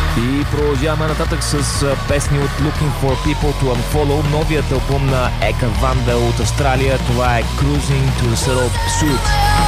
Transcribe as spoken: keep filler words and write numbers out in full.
И продължаваме нататък с песни от Looking for People to Unfollow, новият албум на Ека Ванда от Австралия. Това е Cruising to the Subtle Pursuit.